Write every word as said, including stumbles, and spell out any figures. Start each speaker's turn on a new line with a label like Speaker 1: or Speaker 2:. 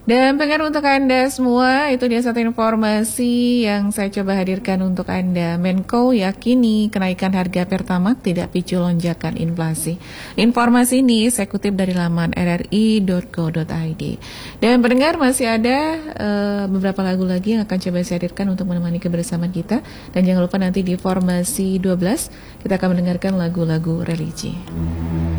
Speaker 1: Dan pengen untuk Anda semua, itu dia satu informasi yang saya coba hadirkan untuk Anda. Menko yakini kenaikan harga Pertamax tidak picu lonjakan inflasi. Informasi ini saya kutip dari laman r r i dot go dot i d. Dan pendengar, masih ada uh, beberapa lagu lagi yang akan coba saya hadirkan untuk menemani kebersamaan kita. Dan jangan lupa nanti di formasi dua belas kita akan mendengarkan lagu-lagu religi.